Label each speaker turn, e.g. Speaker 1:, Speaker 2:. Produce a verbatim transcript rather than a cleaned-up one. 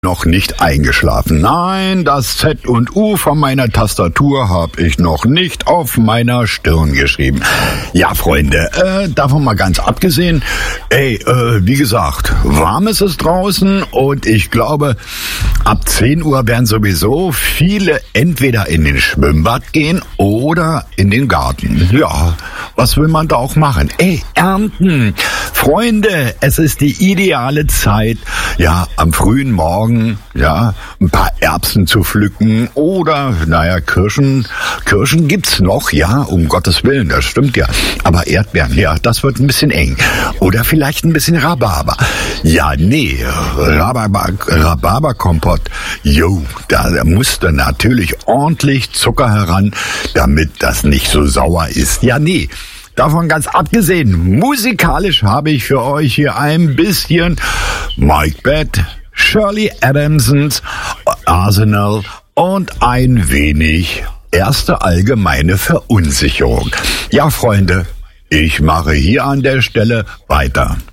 Speaker 1: Noch nicht eingeschlafen. Nein, das Z und U von meiner Tastatur habe ich noch nicht auf meiner Stirn geschrieben. Ja, Freunde, äh, davon mal ganz abgesehen, ey, äh, wie gesagt, warm ist es draußen und ich glaube, ab zehn Uhr werden sowieso viele entweder in den Schwimmbad gehen oder in den Garten. Ja, was will man da auch machen? Ey, ernten! Freunde, es ist die ideale Zeit, ja, am frühen Morgen ja, ein paar Erbsen zu pflücken oder, naja, Kirschen, Kirschen gibt's noch, ja, um Gottes Willen, das stimmt ja. Aber Erdbeeren, ja, das wird ein bisschen eng. Oder vielleicht ein bisschen Rhabarber. Ja, nee, Rhabarber, Rhabarberkompott, jo, da musste natürlich ordentlich Zucker heran, damit das nicht so sauer ist. Ja, nee. Davon ganz abgesehen, musikalisch habe ich für euch hier ein bisschen Mike Bett, Shirley Adamsons Arsenal und ein wenig erste allgemeine Verunsicherung. Ja, Freunde, ich mache hier an der Stelle weiter.